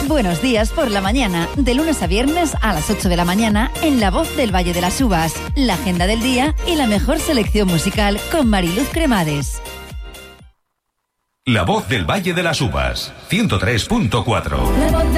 Buenos días por la mañana, de lunes a viernes a las 8 de la mañana en La Voz del Valle de las Uvas, la agenda del día y la mejor selección musical con Mariluz Cremades. La Voz del Valle de las Uvas, 103.4.